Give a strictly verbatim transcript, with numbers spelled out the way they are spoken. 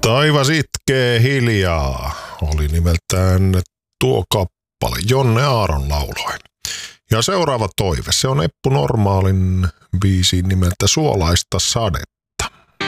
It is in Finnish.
Taivas itkee hiljaa oli nimeltään tuo kappale. Jonne Aaron lauloi. Ja seuraava toive, se on Eppu Normaalin biisi nimeltä Suolaista sadetta.